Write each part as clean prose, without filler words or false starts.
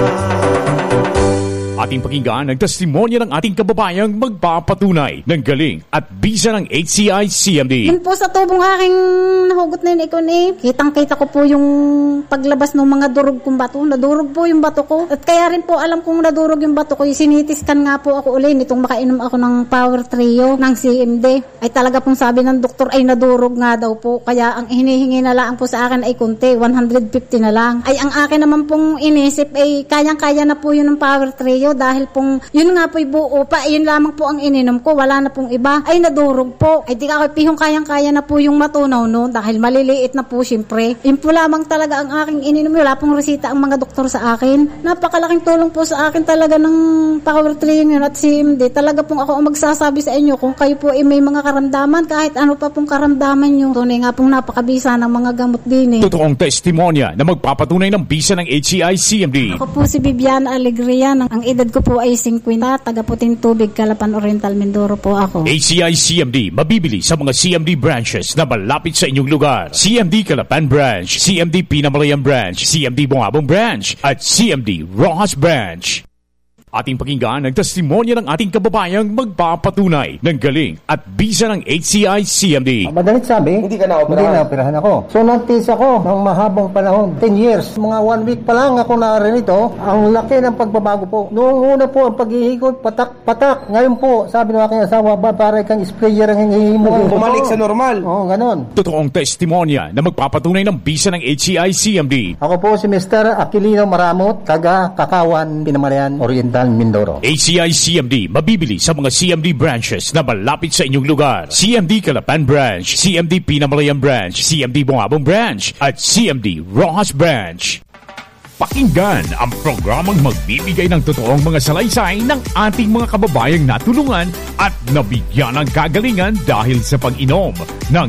Ating pakinggan ang testimonya ng ating kababayang magpapatunay ng galing at bisa ng HCI CMD. Yun po sa tubong aking nahugot na yun, ikon kitang-kita ko po yung paglabas ng mga durog kong bato. Nadurog po yung bato ko. At kaya rin po alam kong nadurog yung bato ko. Sinitiskan nga po ako uli nitong makainom ako ng Power Trio ng CMD. Ay talaga pong sabi ng doktor ay nadurog nga daw po. Kaya ang hinihingi na lang po sa akin ay kunti, 150 na lang. Ay ang akin naman pong inisip ay kayang-kaya na po yun ng Power Trio dahil pong yun nga po buo pa, yun lamang po ang ininom ko, wala na pong iba. Ay nadurog po. Ay di ka pihong kayang-kaya na po yung matunaw no dahil maliliit na po syempre. Yun po lamang talaga ang aking ininom. Wala pong resita ang mga doktor sa akin. Napakalaking tulong po sa akin talaga ng Power Trio yun at CMD. Talaga pong ako ang magsasabi sa inyo kung kayo po ay may mga karamdaman, kahit ano pa pong karamdaman nyo. Tunay nga pong napakabisa ng mga gamot din Totoong testimonya na magpapatunay ng bisa ng HCI CMD. Ako po si Viviana Alegria. Ang edad ko po ay 50, taga Puting Tubig, Calapan Oriental, Mindoro po ako. HCI CMD mabibili sa mga CMD branches na malapit sa inyong lugar. CMD Calapan Branch, CMD Pinamalayan Branch, CMD Bungabong Branch, at CMD Rojas Branch. Ating pakinggan ang testimonya ng ating kababayang magpapatunay ng galing at bisa ng HCI CMD. Madalit sabi, hindi na-operahan ako. So nagtiis ako ng mahabang panahon, 10 years. Mga 1 week pa lang ako narinito, ang laki ng pagbabago po. Noong una po, ang pag-ihikot, patak-patak. Ngayon po, sabi ng aking asawa, para kang sprayer ang hingihin mo. Bumalik sa normal. Oo, ganon. Totoong testimonya na magpapatunay ng bisa ng HCI CMD. Ako po si Mr. Aquilino Maramot, taga Kakawan, Pinamalayan Oriental, Mindoro. HCI CMD mabibili sa mga CMD branches na malapit sa inyong lugar. CMD Calapan Branch, CMD Pinamalayan Branch, CMD Bungabong Branch, at CMD Rojas Branch. Pakinggan ang programang magbibigay ng totoong mga salaysay ng ating mga kababayang natulungan at nabigyan ng kagalingan dahil sa pag-inom ng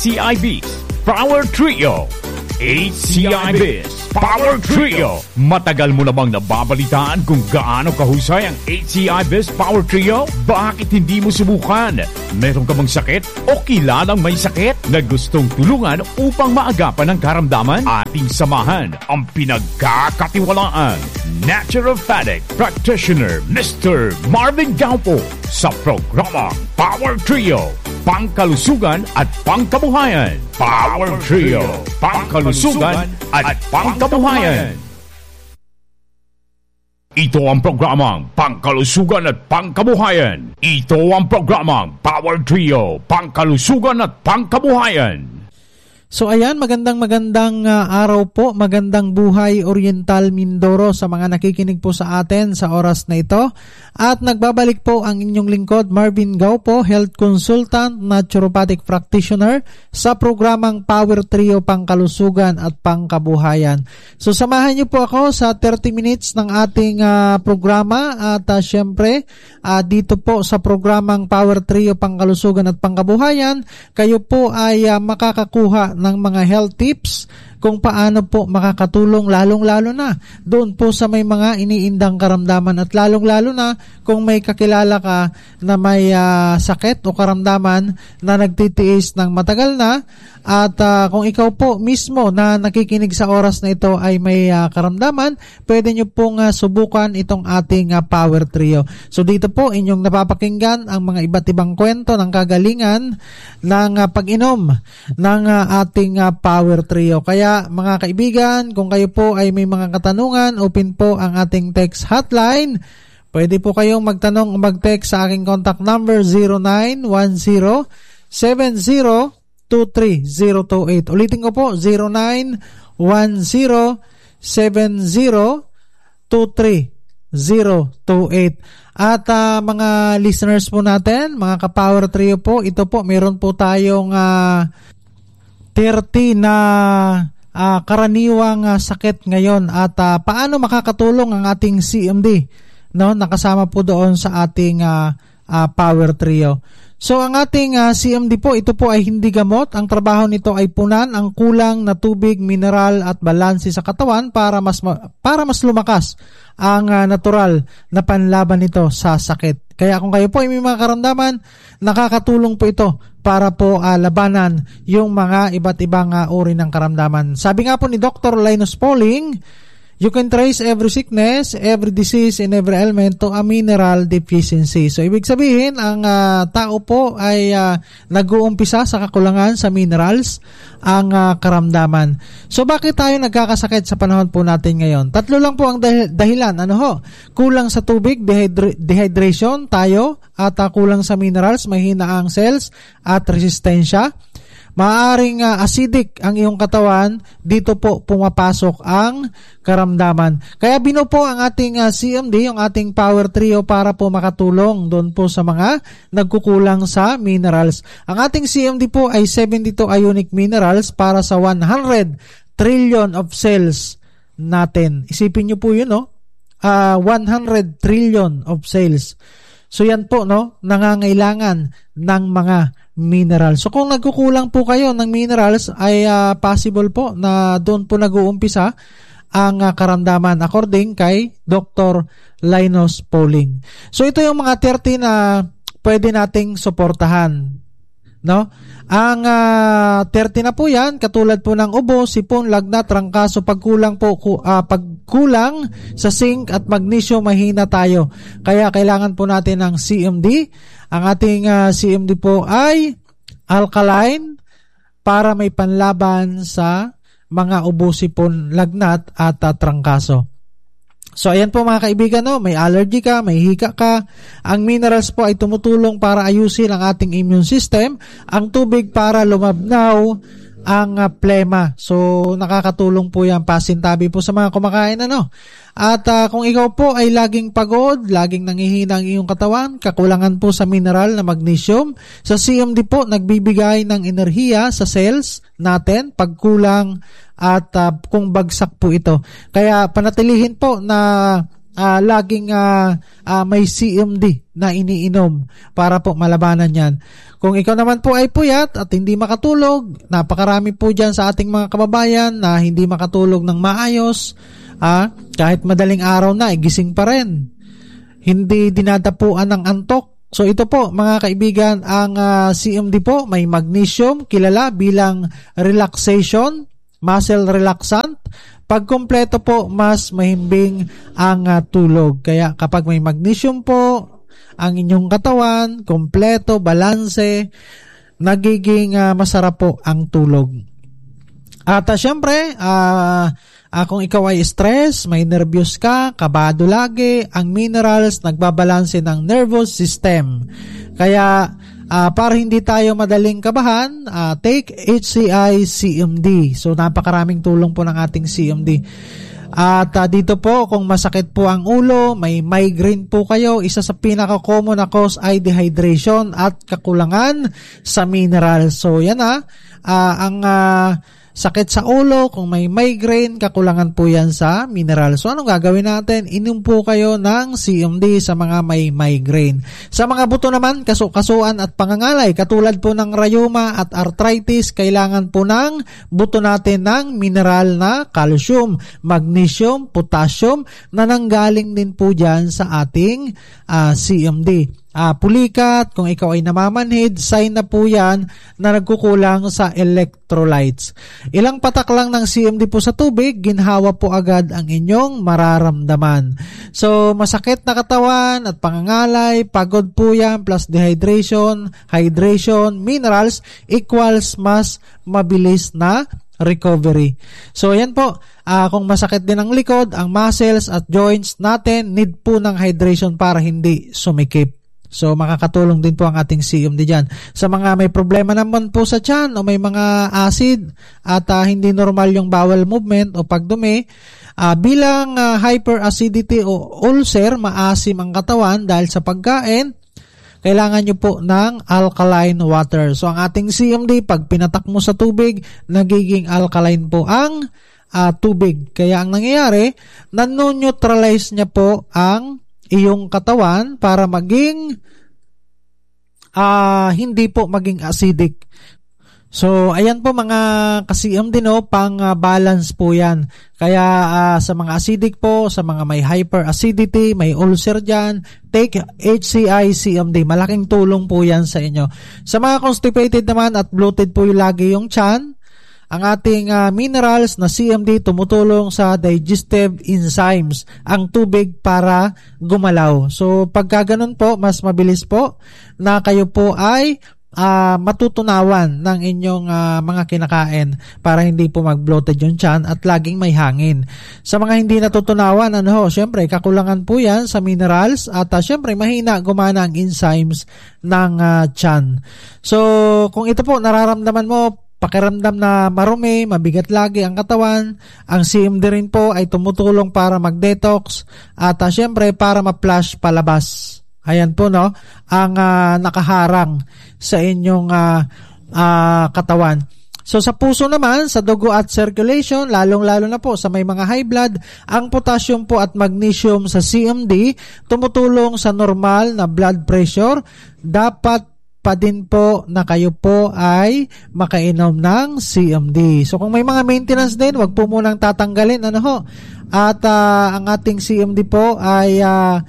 HCI Power Trio. HCI Power Trio. Matagal mo na bang nababalitaan kung gaano kahusay ang HCI Power Trio? Bakit hindi mo subukan? Meron ka bang sakit o kilalang may sakit na gustong tulungan upang maagapan ang karamdaman? Ating samahan ang pinagkakatiwalaan naturopathic practitioner Mr. Marvin Gaupo sa programa Power Trio, Pangkalusugan at Pangkabuhayan. Power Trio, Pangkalusugan at Pangkabuhayan. Ito ang programang Pangkalusugan at Pangkabuhayan. Ito ang programang Power Trio, Pangkalusugan at Pangkabuhayan. So ayan, magandang araw po, magandang buhay Oriental Mindoro sa mga nakikinig po sa atin sa oras na ito. At nagbabalik po ang inyong lingkod, Marvin Gaupo, Health Consultant, Naturopathic Practitioner sa programang Power Trio, Pangkalusugan at Pangkabuhayan. So samahan niyo po ako sa 30 minutes ng ating programa at syempre dito po sa programang Power Trio, Pangkalusugan at Pangkabuhayan, kayo po ay makakakuha ng mga health tips kung paano po makakatulong lalong-lalo na doon po sa may mga iniindang karamdaman at lalong-lalo na kung may kakilala ka na may sakit o karamdaman na nagtitiis ng matagal na at kung ikaw po mismo na nakikinig sa oras na ito ay may karamdaman, pwede nyo pong subukan itong ating Power Trio. So dito po inyong napapakinggan ang mga iba't ibang kwento ng kagalingan ng pag-inom ng ating Power Trio. Kaya mga kaibigan, kung kayo po ay may mga katanungan, open po ang ating text hotline. Pwede po kayong magtanong o mag-text sa aking contact number 0910-70-23028. Ulitin ko po, 0910-70-23028. At mga listeners po natin, mga ka-Power Trio po, ito po, meron po tayong 30 na karaniwang sakit ngayon at paano makakatulong ang ating CMD, no, nakasama po doon sa ating Power Trio. So ang ating CMD po, ito po ay hindi gamot. Ang trabaho nito ay punan ang kulang na tubig, mineral at balanse sa katawan para mas lumakas ang natural na panlaban nito sa sakit. Kaya kung kayo po ay may mga karamdaman, nakakatulong po ito para po labanan yung mga iba't ibang uri ng karamdaman. Sabi nga po ni Dr. Linus Pauling, You can trace every sickness, every disease, and every ailment to a mineral deficiency. So, ibig sabihin, ang tao po ay nag-uumpisa sa kakulangan sa minerals, ang karamdaman. So, bakit tayo nagkakasakit sa panahon po natin ngayon? 3 lang po ang dahilan. Kulang sa tubig, dehydration tayo, at kulang sa minerals, mahina ang cells, at resistensya. Maaring acidic ang iyong katawan, dito po pumapasok ang karamdaman. Kaya binuo ang ating CMD, yung ating Power Trio para po makatulong doon po sa mga nagkukulang sa minerals. Ang ating CMD po ay 72 ionic minerals para sa 100 trillion of cells natin. Isipin nyo po yun, 100 trillion of cells. So yan po, nangangailangan ng mga minerals. So kung nagkukulang po kayo ng minerals, ay possible po na doon po nag-uumpisa ang karamdaman according kay Dr. Linus Pauling. So ito yung mga 30 na pwede nating suportahan. Ang 30 na po yan, katulad po ng ubo, sipon, lagnat, trangkaso, pagkulang sa zinc at magnesium, mahina tayo. Kaya kailangan po natin ng CMD. Ang ating CMD po ay alkaline para may panlaban sa mga ubo, sipon, lagnat at trangkaso. So ayan po mga kaibigan, may allergy ka, may hika ka. Ang minerals po ay tumutulong para ayusin ang ating immune system. Ang tubig para lumabnaw ang plema. So nakakatulong po yan, pasintabi po sa mga kumakain. At kung ikaw po ay laging pagod, laging nangihina ang iyong katawan, kakulangan po sa mineral na magnesium, sa CMD po nagbibigay ng enerhiya sa cells natin pagkulang at kung bagsak po ito. Kaya panatilihin po na laging may CMD na iniinom para po malabanan yan. Kung ikaw naman po ay puyat at hindi makatulog, napakarami po dyan sa ating mga kababayan na hindi makatulog ng maayos, kahit madaling araw na, gising pa rin. Hindi dinadapuan ng antok. So ito po mga kaibigan, ang CMD po may magnesium, kilala bilang relaxation, muscle relaxant. Pag kumpleto po, mas mahimbing ang tulog. Kaya kapag may magnesium po, ang inyong katawan, kumpleto, balanse, nagiging masarap po ang tulog. At syempre, kung ikaw ay stress, may nervyos ka, kabado lagi, ang minerals nagbabalanse ng nervous system. Kaya para hindi tayo madaling kabahan, take HCI CMD. So napakaraming tulong po ng ating CMD. At dito po, kung masakit po ang ulo, may migraine po kayo, isa sa pinaka-common na cause ay dehydration at kakulangan sa minerals. So yan ang sakit sa ulo, kung may migraine, kakulangan po yan sa mineral. So anong gagawin natin? Inom po kayo ng CMD sa mga may migraine. Sa mga buto naman, kasuan at pangangalay, katulad po ng rheuma at arthritis, kailangan po ng buto natin ng mineral na calcium, magnesium, potassium, na nanggaling din po dyan sa ating CMD. Pulikat, kung ikaw ay namamanhid, sign na po yan na nagkukulang sa electrolytes. Ilang patak lang ng CMD po sa tubig, ginhawa po agad ang inyong mararamdaman. So, masakit na katawan at pangangalay, pagod po yan, plus dehydration, hydration, minerals, equals mas mabilis na recovery. So, yan po. Kung masakit din ang likod, ang muscles at joints natin, need po ng hydration para hindi sumikip. So, makakatulong din po ang ating CMD dyan. Sa mga may problema naman po sa tiyan o may mga acid at hindi normal yung bowel movement o pagdumi, bilang hyperacidity o ulcer, maasim ang katawan dahil sa pagkain, kailangan nyo po ng alkaline water. So, ang ating CMD, pag pinatak mo sa tubig, nagiging alkaline po ang tubig. Kaya ang nangyayari, nanoneutralize niya po ang iyong katawan para maging hindi po maging acidic. So, ayan po mga ka-CMD, pang balance po yan. Kaya sa mga acidic po, sa mga may hyperacidity, may ulcer dyan, take HCI CMD. Malaking tulong po yan sa inyo. Sa mga constipated naman at bloated po yung lagi yung tiyan, ang ating minerals na CMD tumutulong sa digestive enzymes, ang tubig para gumalaw. So pagka ganun po, mas mabilis po na kayo po ay matutunawan ng inyong mga kinakain para hindi po mag-bloated yung tiyan at laging may hangin. Sa mga hindi natutunawan, syempre kakulangan po yan sa minerals at syempre mahina gumana ang enzymes ng tiyan. So kung ito po nararamdaman mo, pakiramdam na marumi, mabigat lagi ang katawan, ang CMD rin po ay tumutulong para mag-detox at syempre para ma-flush palabas. Ayan po ang nakaharang sa inyong katawan. So sa puso naman, sa dugo at circulation, lalong-lalo na po sa may mga high blood, ang potassium po at magnesium sa CMD tumutulong sa normal na blood pressure. Dapat pa din po na kayo po ay makainom ng CMD. So kung may mga maintenance din, wag po munang tatanggalin at ang ating CMD po ay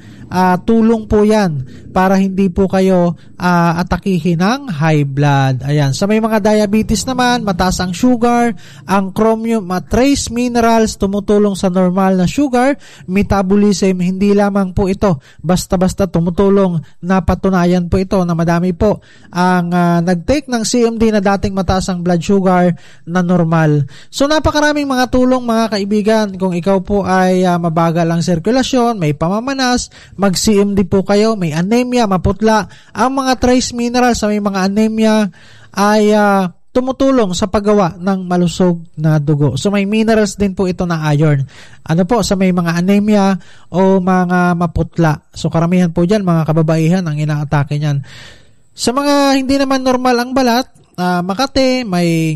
tulong po yan para hindi po kayo atakihin ng high blood. Ayan. Sa may mga diabetes naman, mataas ang sugar, ang chromium at trace minerals tumutulong sa normal na sugar metabolism. Hindi lamang po ito basta-basta tumutulong, napatunayan po ito na madami po ang nag-take ng CMD na dating mataas ang blood sugar na normal. So napakaraming mga tulong mga kaibigan. Kung ikaw po ay mabagal ang sirkulasyon, may pamamanas, mag-CMD po kayo, may anemia, maputla. Ang mga trace minerals sa may mga anemia ay tumutulong sa paggawa ng malusog na dugo. So may minerals din po ito na iron. Sa may mga anemia o mga maputla. So karamihan po dyan mga kababaihan ang inaatake niyan. Sa mga hindi naman normal ang balat, Makati, may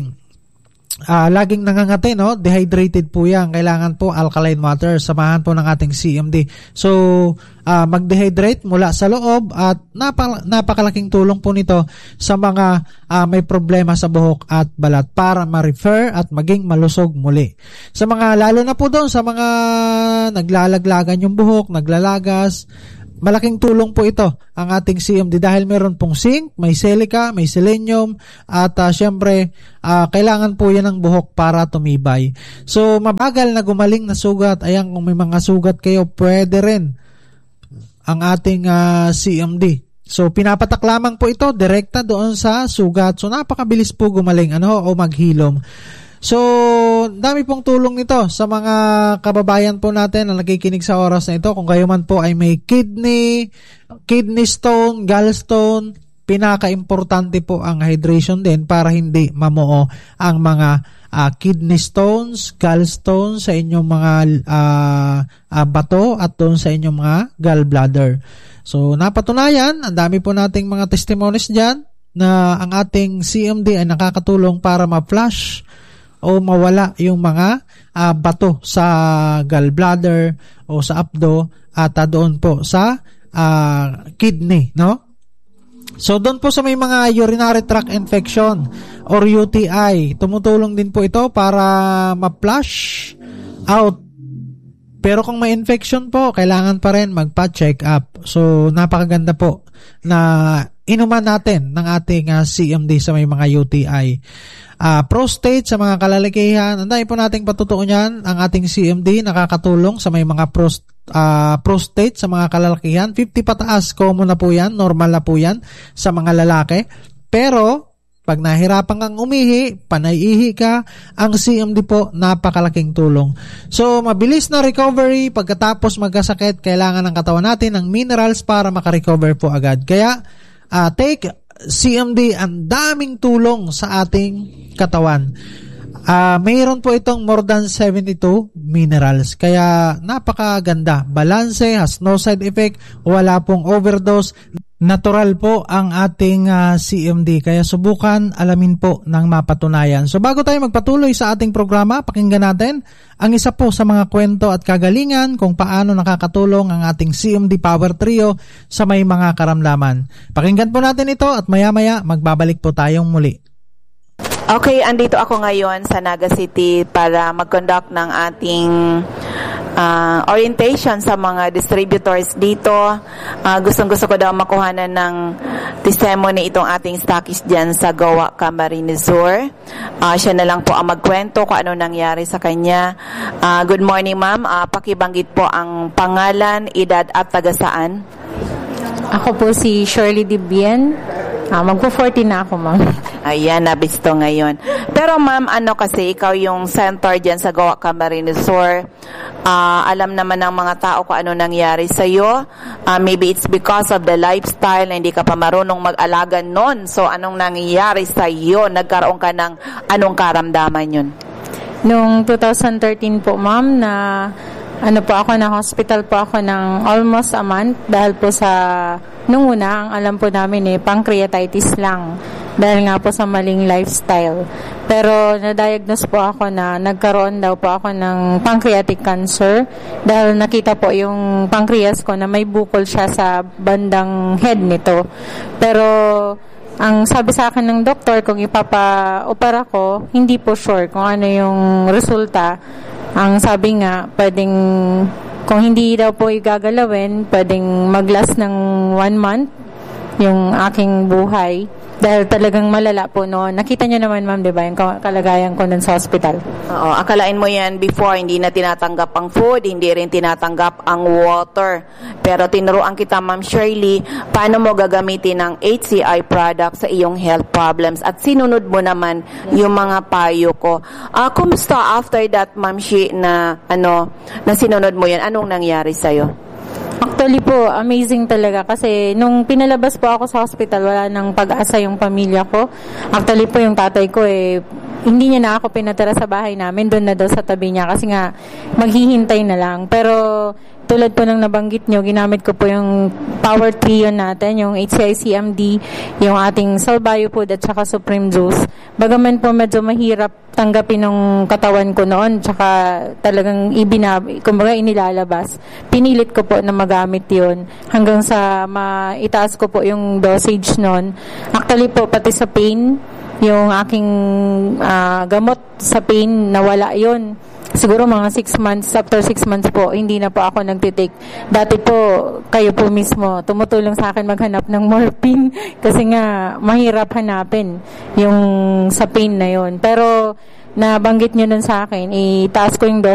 laging nangangati, dehydrated po yan. Kailangan po alkaline water. Samahan po ng ating CMD. So, mag-dehydrate mula sa loob at napakalaking tulong po nito sa mga may problema sa buhok at balat para ma-refer at maging malusog muli. Sa mga, lalo na po doon, sa mga naglalaglagan yung buhok, naglalagas, malaking tulong po ito ang ating CMD dahil meron pong zinc, may silica, may selenium at syempre kailangan po yan ng buhok para tumibay. So mabagal na gumaling na sugat, ayan, kung may mga sugat kayo, pwede rin ang ating CMD. So pinapatak lamang po ito direkta doon sa sugat. So napakabilis po gumaling o maghilom. So, dami pong tulong nito sa mga kababayan po natin na nakikinig sa oras na ito. Kung kayo man po ay may kidney stone, gallstone, pinaka-importante po ang hydration din para hindi mamuo ang mga kidney stones, gallstones sa inyong mga bato at doon sa inyong mga gallbladder. So, napatunayan, ang dami po nating mga testimonies dyan na ang ating CMD ay nakakatulong para ma-flush o mawala yung mga bato sa gallbladder o sa abdo at doon po sa kidney, So doon po sa may mga urinary tract infection or UTI, tumutulong din po ito para ma-flush out. Pero kung may infection po, kailangan pa rin magpa-check up. So napakaganda po na inuman natin ng ating CMD sa may mga UTI. Prostate sa mga kalalakihan, anday po nating patutuon yan. Ang ating CMD nakakatulong sa may mga prostate sa mga kalalakihan. 50 pataas, common na po yan, normal na po yan sa mga lalaki. Pero pag nahirapan kang umihi, panay-ihi ka, ang CMD po napakalaking tulong. So mabilis na recovery pagkatapos magkasakit. Kailangan ng katawan natin ng minerals para makarecover po agad. Kaya take CMD, ang daming tulong sa ating katawan. Mayroon po itong more than 72 minerals. Kaya napakaganda. Balanse, has no side effect, wala pong overdose. Natural po ang ating CMD. Kaya subukan, alamin po ng mapatunayan. So bago tayo magpatuloy sa ating programa, pakinggan natin ang isa po sa mga kwento at kagalingan kung paano nakakatulong ang ating CMD Power Trio sa may mga karamdaman. Pakinggan po natin ito at maya-maya magbabalik po tayong muli. Okay, andito ako ngayon sa Naga City para mag-conduct ng ating orientation sa mga distributors dito. Gustong-gusto ko daw makuhanan ng testimony itong ating stockist dyan sa Goa, Camarines Sur. Siya na lang po ang magkwento kung ano nangyari sa kanya. Good morning, ma'am. Pakibanggit po ang pangalan, edad at taga-saan. Ako po si Shirley Dibien. Magpo-40 na ako, ma'am. Ayan, nabisto ngayon. Pero ma'am, kasi ikaw yung center dyan sa Goa, Camarines Sur. Alam naman ng mga tao kung ano nangyari sa'yo. Maybe it's because of the lifestyle na hindi ka pa marunong mag-alaga nun. So, anong nangyari sa'yo? Nagkaroon ka ng anong karamdaman yun? Noong 2013 po, ma'am, na hospital po ako ng almost a month dahil po sa nung una, ang alam po namin pancreatitis lang dahil nga po sa maling lifestyle. Pero na-diagnose po ako na nagkaroon daw po ako ng pancreatic cancer dahil nakita po yung pancreas ko na may bukol siya sa bandang head nito. Pero ang sabi sa akin ng doktor kung ipapa-opera ko, hindi po sure kung ano yung resulta. Ang sabi nga, kung hindi daw po igagalawin, pwedeng mag-last ng 1 month yung aking buhay. Dahil talagang malala po noon. Nakita niyo naman, ma'am, di ba, yung kalagayan ko nun sa hospital. Oo, akalain mo yan before, hindi na tinatanggap ang food, hindi rin tinatanggap ang water. Pero tinuruan kita, ma'am Shirley, paano mo gagamitin ang HCI product sa iyong health problems at sinunod mo naman yung mga payo ko. Kumusta after that, ma'am Shi, na sinunod mo yan? Anong nangyari sa'yo? Actually po, amazing talaga kasi nung pinalabas po ako sa hospital, wala nang pag-asa yung pamilya ko. Actually po, yung tatay ko hindi niya na ako pinatira sa bahay namin, doon na daw sa tabi niya kasi nga maghihintay na lang. Pero tulad po ng nabanggit nyo, ginamit ko po yung Power Trio natin, yung HCI CMD, yung ating Salbayo Food at saka Supreme Juice. Bagaman po medyo mahirap tanggapin ng katawan ko noon, tsaka talagang inilalabas. Pinilit ko po na magamit yun hanggang sa maitaas ko po yung dosage noon. Actually po, pati sa pain, yung aking gamot sa pain, nawala yun. Siguro mga 6 months, after 6 months po, hindi na po ako nagtitake. Dati po, kayo po mismo, tumutulong sa akin maghanap ng morphine kasi nga, mahirap hanapin yung sa pain na yun. Pero, nabanggit nyo nun sa akin, itaas ko yung